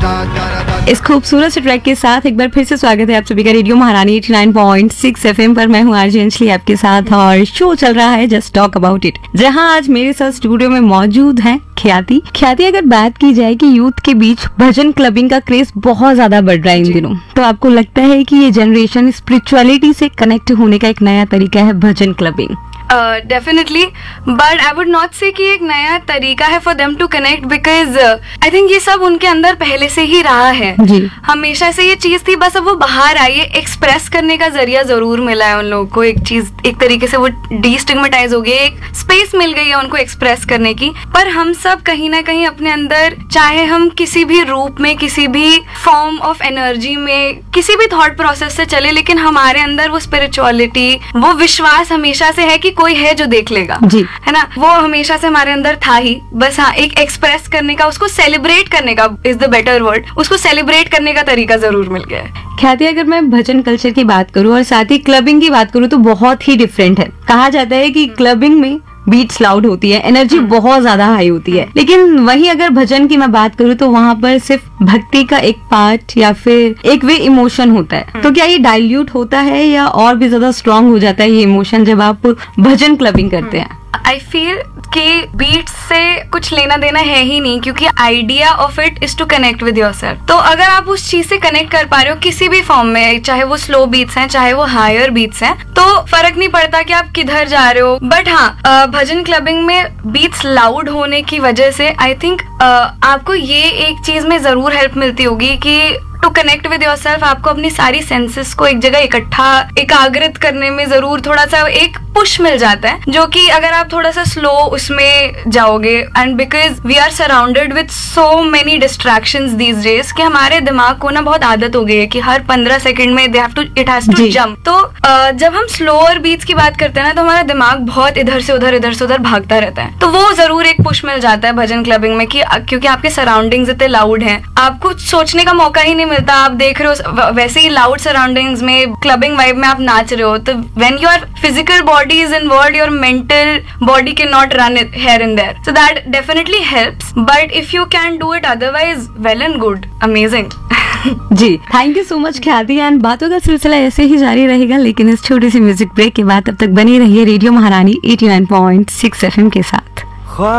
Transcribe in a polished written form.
इस खूबसूरत से ट्रैक के साथ एक बार फिर से स्वागत है आप सभी का रेडियो महारानी 89.6 एफएम पर। मैं हूँ आरजे अंजलि आपके साथ और शो चल रहा है जस्ट टॉक अबाउट इट, जहां आज मेरे साथ स्टूडियो में मौजूद हैं ख्याति। अगर बात की जाए कि यूथ के बीच भजन क्लबिंग का क्रेज बहुत ज्यादा बढ़ रहा है इन दिनों, तो आपको लगता है कि ये जनरेशन स्पिरिचुअलिटी से कनेक्ट होने का एक नया तरीका है भजन clubbing? Definitely, but I would not से कि एक नया तरीका है for them to connect, because I think ये सब उनके अंदर पहले से ही रहा है जी। हमेशा से ये चीज थी, बस अब वो बाहर आई है। एक्सप्रेस करने का जरिया जरूर मिला है उन लोगों को, एक चीज एक तरीके से वो डिस्टिग्मेटाइज हो गई, एक स्पेस मिल गई है उनको एक्सप्रेस करने की। पर हम सब कहीं ना कहीं अपने अंदर, चाहे हम किसी भी रूप में, किसी भी फॉर्म ऑफ एनर्जी में, किसी भी थॉट प्रोसेस से चले, लेकिन हमारे अंदर वो स्पिरिचुअलिटी, वो विश्वास हमेशा से है कि कोई है जो देख लेगा जी। है ना, वो हमेशा से हमारे अंदर था ही। बस हाँ, एक एक्सप्रेस करने का, उसको सेलिब्रेट करने का इज द बेटर वर्ड, उसको सेलिब्रेट करने का तरीका जरूर मिल गया है। ख्याति, अगर मैं भजन कल्चर की बात करूं और साथ ही क्लबिंग की बात करूं तो बहुत ही डिफरेंट है। कहा जाता है कि क्लबिंग में बीट्स लाउड होती है, एनर्जी बहुत ज्यादा हाई होती है, लेकिन वहीं अगर भजन की मैं बात करूं तो वहाँ पर सिर्फ भक्ति का एक पार्ट या फिर एक वे इमोशन होता है। तो क्या ये डाइल्यूट होता है या और भी ज्यादा स्ट्रॉन्ग हो जाता है ये इमोशन जब आप भजन क्लबिंग करते हैं? आई फील कि बीट्स से कुछ लेना देना है ही नहीं, क्योंकि idea of it is to connect with yourself. तो अगर आप उस चीज से कनेक्ट कर पा रहे हो किसी भी फॉर्म में, चाहे वो स्लो बीट्स हैं, चाहे वो हायर बीट्स हैं, तो फर्क नहीं पड़ता कि आप किधर जा रहे हो। बट हाँ, भजन क्लबिंग में बीट्स लाउड होने की वजह से आई थिंक आपको ये एक चीज में जरूर हेल्प मिलती होगी कि टू कनेक्ट विद योरसेल्फ, आपको अपनी सारी सेंसेस को एक जगह इकट्ठा एकाग्रित करने में जरूर थोड़ा सा एक पुश मिल जाता है, जो कि अगर आप थोड़ा सा स्लो उसमें जाओगे, and because we are surrounded with so many distractions these days कि हमारे दिमाग को ना बहुत आदत हो गई है कि हर 15 सेकंड में इट हैज टू जंप। तो जब हम स्लोअर बीट्स की बात करते हैं ना, तो हमारा दिमाग बहुत इधर से उधर भागता रहता है। तो वो जरूर एक पुश मिल जाता है भजन क्लबिंग में, कि क्योंकि आपके सराउंडिंग्स इतने लाउड हैं, आपको सोचने का मौका ही नहीं मिलता। आप देख रहे हो वैसे ही लाउड सराउंडिंग्स में, क्लबिंग वाइब में आप नाच रहे हो, तो when your physical body is involved, your mental body can not run it here and there, so that definitely helps. But if you can do it otherwise, well and good, amazing. Ji, thank you so much ख्याति। And बातों का सिलसिला ऐसे ही जारी रहेगा, लेकिन इस छोटी सी म्यूजिक ब्रेक के बाद तब तक बनी रहिए रेडियो महारानी 89.6 एफएम के साथ।